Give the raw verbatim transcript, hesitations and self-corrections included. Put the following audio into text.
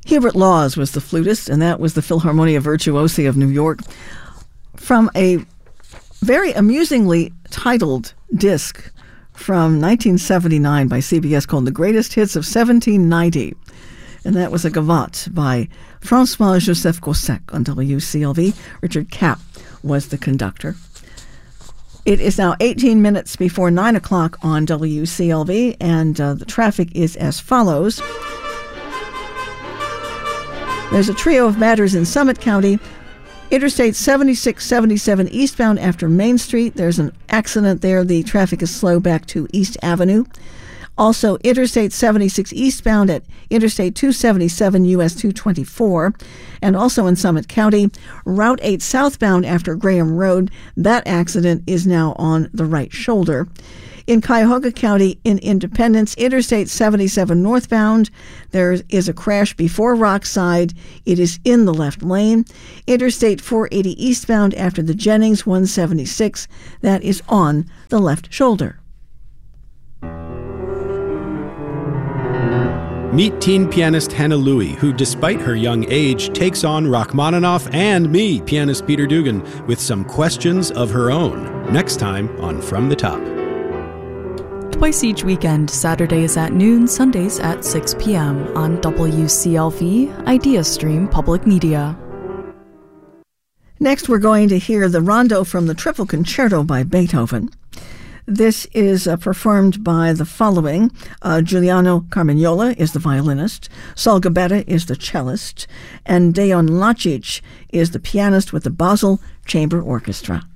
Hubert Laws was the flutist, and that was the Philharmonia Virtuosi of New York. From a very amusingly titled disc from nineteen seventy-nine by C B S called The Greatest Hits of seventeen ninety. And that was a gavotte by Francois-Joseph Gossec on W C L V. Richard Kapp was the conductor. It is now eighteen minutes before nine o'clock on W C L V, and uh, the traffic is as follows. There's a trio of matters in Summit County. Interstate seventy-six seventy-seven eastbound after Main Street. There's an accident there. The traffic is slow back to East Avenue. Also, Interstate seventy-six eastbound at Interstate two seventy-seven U S two twenty-four. And also in Summit County, Route eight southbound after Graham Road. That accident is now on the right shoulder. In Cuyahoga County, in Independence, Interstate seventy-seven northbound, there is a crash before Rockside. It is in the left lane. Interstate four eighty eastbound after the Jennings one seventy-six, that is on the left shoulder. Meet teen pianist Hannah Louie, who, despite her young age, takes on Rachmaninoff and me, pianist Peter Dugan, with some questions of her own. Next time on From the Top. Twice each weekend, Saturdays at noon, Sundays at six p.m. on W C L V, IdeaStream Public Media. Next, we're going to hear the Rondo from the Triple Concerto by Beethoven. This is uh, performed by the following. Uh, Giuliano Carmignola is the violinist, Saul Gabetta is the cellist, and Dejan Lacic is the pianist with the Basel Chamber Orchestra.